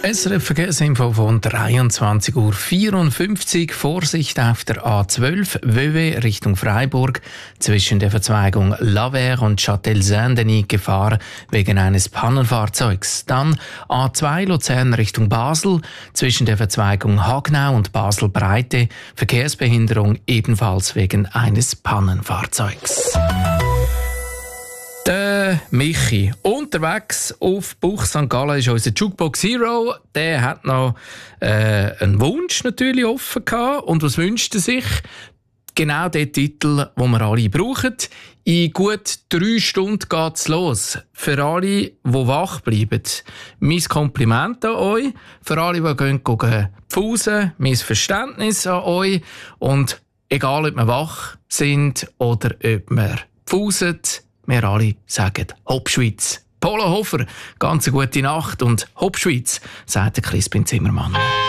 SRF Verkehrsinfo von 23:54 Uhr. Vorsicht auf der A12 Vevey Richtung Freiburg. Zwischen der Verzweigung Lavers und Châtel-Saint-Denis Gefahr wegen eines Pannenfahrzeugs. Dann A2 Luzern Richtung Basel. Zwischen der Verzweigung Hagnau und Basel-Breite Verkehrsbehinderung ebenfalls wegen eines Pannenfahrzeugs. Der Michi, unterwegs auf Buch St. Gallen, ist unser Jukebox Hero. Der hat noch einen Wunsch natürlich offen gehabt. Und was wünscht er sich? Genau den Titel, den wir alle brauchen. In gut 3 Stunden geht's los. Für alle, die wach bleiben, mein Kompliment an euch. Für alle, die gehen pfusen, mein Verständnis an euch. Und egal, ob wir wach sind oder ob wir pfusen, wir alle sagen Hopp Schweiz. Polo Hofer, ganz eine gute Nacht und Hopp Schweiz, sagt der Crispin Zimmermann.